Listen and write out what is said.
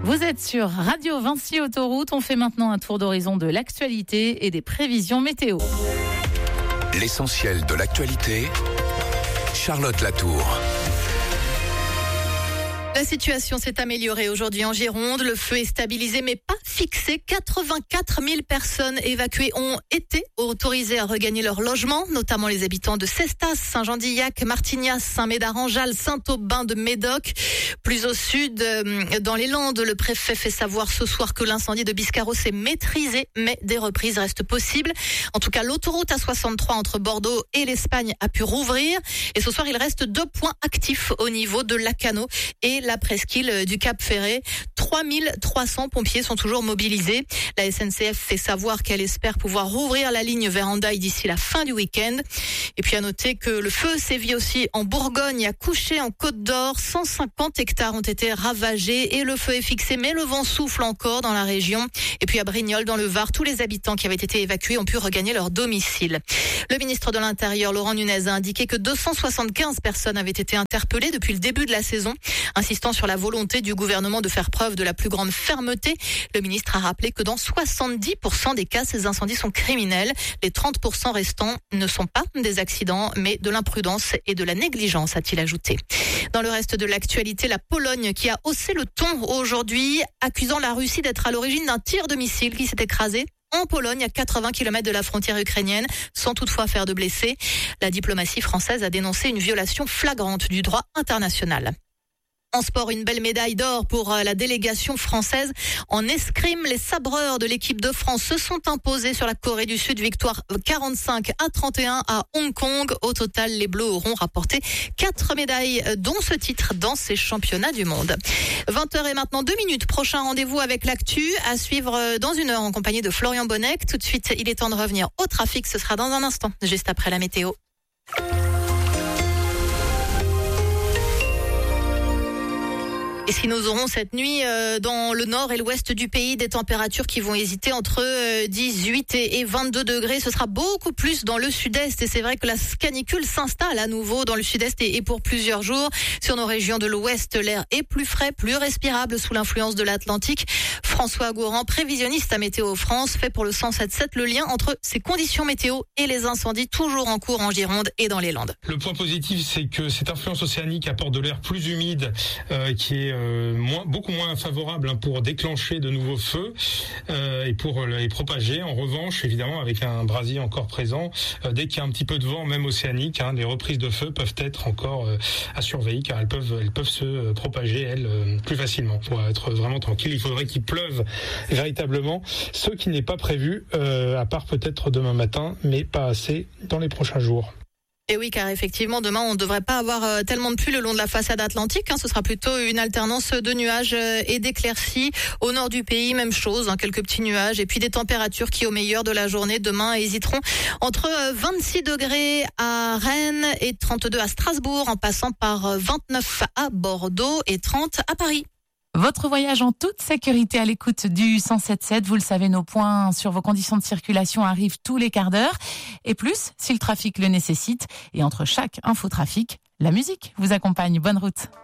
Vous êtes sur Radio Vinci Autoroute. On fait maintenant un tour d'horizon de l'actualité et des prévisions météo. L'essentiel de l'actualité, Charlotte Latour. La situation s'est améliorée aujourd'hui en Gironde. Le feu est stabilisé mais pas fixé. 84 000 personnes évacuées ont été autorisées à regagner leur logement, notamment les habitants de Cestas, Saint-Jean-d'Illac, Martignas, Saint-Médard, Jalles, Saint-Aubin de Médoc. Plus au sud, dans les Landes, le préfet fait savoir ce soir que l'incendie de Biscarrosse est maîtrisé, mais des reprises restent possibles. En tout cas, l'autoroute A63 entre Bordeaux et l'Espagne a pu rouvrir. Et ce soir, il reste 2 points actifs au niveau de Lacanau et la presqu'île du Cap Ferret. 3300 pompiers sont toujours mobilisés. La SNCF fait savoir qu'elle espère pouvoir rouvrir la ligne vers Hendaye d'ici la fin du week-end. Et puis à noter que le feu sévit aussi en Bourgogne, à Couché, en Côte d'Or. 150 hectares ont été ravagés et le feu est fixé, mais le vent souffle encore dans la région. Et puis à Brignoles, dans le Var, tous les habitants qui avaient été évacués ont pu regagner leur domicile. Le ministre de l'Intérieur, Laurent Nunez, a indiqué que 275 personnes avaient été interpellées depuis le début de la saison, insistant sur la volonté du gouvernement de faire preuve de la plus grande fermeté. Le ministre a rappelé que dans 70% des cas, ces incendies sont criminels. Les 30% restants ne sont pas des accidents, mais de l'imprudence et de la négligence, a-t-il ajouté. Dans le reste de l'actualité, la Pologne qui a haussé le ton aujourd'hui, accusant la Russie d'être à l'origine d'un tir de missile qui s'est écrasé en Pologne, à 80 km de la frontière ukrainienne, sans toutefois faire de blessés. La diplomatie française a dénoncé une violation flagrante du droit international. En sport, une belle médaille d'or pour la délégation française. En escrime, les sabreurs de l'équipe de France se sont imposés sur la Corée du Sud. Victoire 45-31 à Hong Kong. Au total, les Bleus auront rapporté 4 médailles, dont ce titre dans ces championnats du monde. 20h et maintenant 2 minutes. Prochain rendez-vous avec l'actu à suivre dans 1 heure en compagnie de Florian Bonnec. Tout de suite, il est temps de revenir au trafic. Ce sera dans un instant, juste après la météo. Et si nous aurons cette nuit dans le nord et l'ouest du pays des températures qui vont hésiter entre 18 et 22 degrés, ce sera beaucoup plus dans le sud-est. Et c'est vrai que la canicule s'installe à nouveau dans le sud-est et pour plusieurs jours. Sur nos régions de l'ouest, l'air est plus frais, plus respirable sous l'influence de l'Atlantique. François Gourand, prévisionniste à Météo France, fait pour le 107.7 le lien entre ces conditions météo et les incendies toujours en cours en Gironde et dans les Landes. Le point positif, c'est que cette influence océanique apporte de l'air plus humide qui est beaucoup moins favorable pour déclencher de nouveaux feux et pour les propager. En revanche, évidemment, avec un brasier encore présent, dès qu'il y a un petit peu de vent, même océanique, les reprises de feu peuvent être encore à surveiller car elles peuvent se propager, elles, plus facilement. Pour être vraiment tranquille, il faudrait qu'il pleuve véritablement, ce qui n'est pas prévu, à part peut-être demain matin, mais pas assez dans les prochains jours. Et oui, car effectivement, demain, on ne devrait pas avoir tellement de pluie le long de la façade atlantique. Ce sera plutôt une alternance de nuages et d'éclaircies. Au nord du pays, même chose, quelques petits nuages. Et puis des températures qui, au meilleur de la journée, demain, hésiteront entre 26 degrés à Rennes et 32 à Strasbourg, en passant par 29 à Bordeaux et 30 à Paris. Votre voyage en toute sécurité à l'écoute du 107.7. Vous le savez, nos points sur vos conditions de circulation arrivent tous les quarts d'heure. Et plus, si le trafic le nécessite. Et entre chaque infotrafic, la musique vous accompagne. Bonne route.